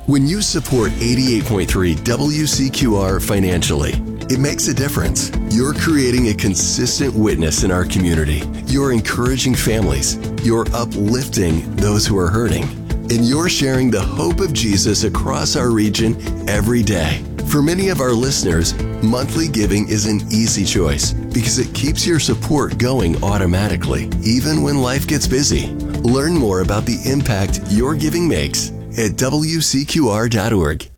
When you support 88.3 WCQR financially, it makes a difference. You're creating a consistent witness in our community. You're encouraging families. You're uplifting those who are hurting. And you're sharing the hope of Jesus across our region every day. For many of our listeners, monthly giving is an easy choice because it keeps your support going automatically, even when life gets busy. Learn more about the impact your giving makes at WCQR.org.